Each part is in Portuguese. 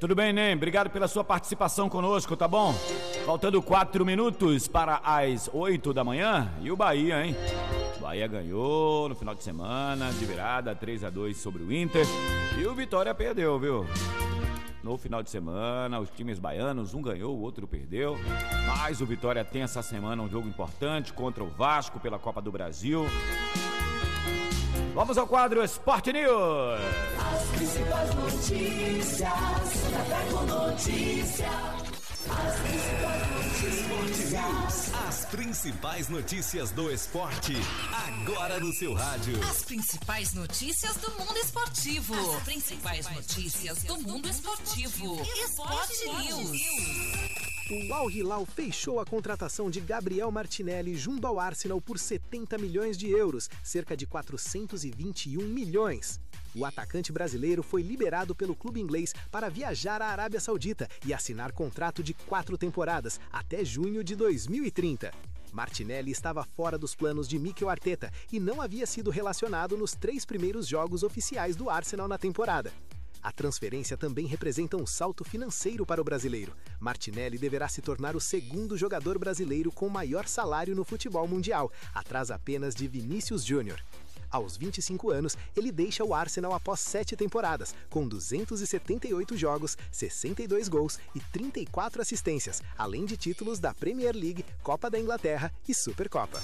Tudo bem, Ney? Obrigado pela sua participação conosco, tá bom? Faltando 4 minutos para as 8 da manhã e o Bahia, hein? O Bahia ganhou no final de semana, de virada, 3-2 sobre o Inter. E o Vitória perdeu, viu? No final de semana, os times baianos, um ganhou, o outro perdeu. Mas o Vitória tem essa semana um jogo importante contra o Vasco pela Copa do Brasil. Vamos ao quadro Sport News. As principais notícias, Café com Notícia. As principais notícias. As principais notícias do esporte, agora no seu rádio. As principais notícias do mundo esportivo. As principais notícias do mundo esportivo. Esporte News. O Al Hilal fechou a contratação de Gabriel Martinelli junto ao Arsenal por 70 milhões de euros, cerca de 421 milhões. O atacante brasileiro foi liberado pelo clube inglês para viajar à Arábia Saudita e assinar contrato de 4 temporadas, até junho de 2030. Martinelli estava fora dos planos de Mikel Arteta e não havia sido relacionado nos 3 primeiros jogos oficiais do Arsenal na temporada. A transferência também representa um salto financeiro para o brasileiro. Martinelli deverá se tornar o segundo jogador brasileiro com maior salário no futebol mundial, atrás apenas de Vinícius Júnior. Aos 25 anos, ele deixa o Arsenal após 7 temporadas, com 278 jogos, 62 gols e 34 assistências, além de títulos da Premier League, Copa da Inglaterra e Supercopa.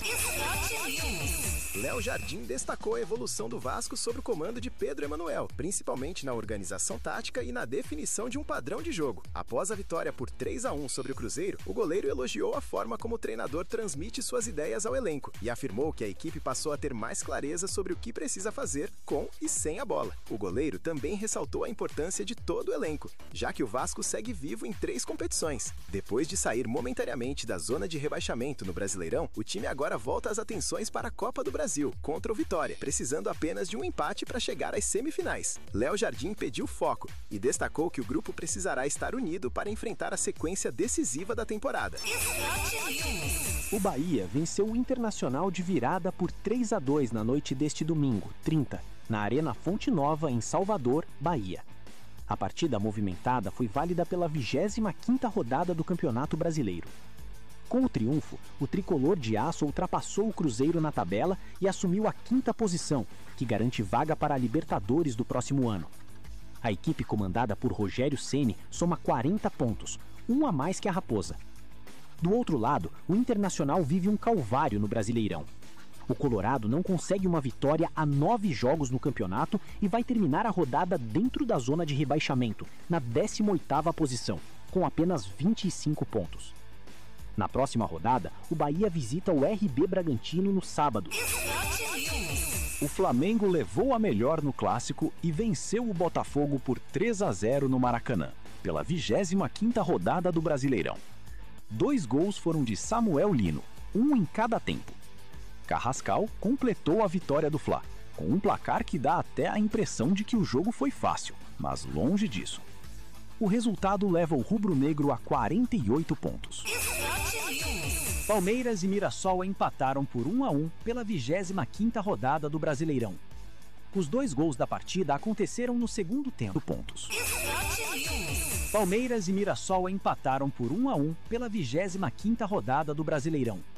Léo Jardim destacou a evolução do Vasco sob o comando de Pedro Emanuel, principalmente na organização tática e na definição de um padrão de jogo. Após a vitória por 3-1 sobre o Cruzeiro, o goleiro elogiou a forma como o treinador transmite suas ideias ao elenco e afirmou que a equipe passou a ter mais clareza sobre o que precisa fazer com e sem a bola. O goleiro também ressaltou a importância de todo o elenco, já que o Vasco segue vivo em 3 competições. Depois de sair momentaneamente da zona de rebaixamento no Brasileirão, o time agora volta as atenções para a Copa do Brasil, contra o Vitória, precisando apenas de um empate para chegar às semifinais. Léo Jardim pediu foco e destacou que o grupo precisará estar unido para enfrentar a sequência decisiva da temporada. O Bahia venceu o Internacional de virada por 3-2 na noite deste domingo, 30, na Arena Fonte Nova, em Salvador, Bahia. A partida movimentada foi válida pela 25ª rodada do Campeonato Brasileiro. Com o triunfo, o tricolor de aço ultrapassou o Cruzeiro na tabela e assumiu a 5ª posição, que garante vaga para a Libertadores do próximo ano. A equipe comandada por Rogério Ceni soma 40 pontos, um a mais que a Raposa. Do outro lado, o Internacional vive um calvário no Brasileirão. O Colorado não consegue uma vitória há 9 jogos no campeonato e vai terminar a rodada dentro da zona de rebaixamento, na 18ª posição, com apenas 25 pontos. Na próxima rodada, o Bahia visita o RB Bragantino no sábado. O Flamengo levou a melhor no Clássico e venceu o Botafogo por 3-0 no Maracanã, pela 25ª rodada do Brasileirão. 2 gols foram de Samuel Lino, um em cada tempo. Carrascal completou a vitória do Fla, com um placar que dá até a impressão de que o jogo foi fácil, mas longe disso. O resultado leva o rubro-negro a 48 pontos. Palmeiras e Mirassol empataram por 1-1 pela 25ª rodada do Brasileirão. Os 2 gols da partida aconteceram no segundo tempo. Palmeiras e Mirassol empataram por 1-1 pela 25ª rodada do Brasileirão.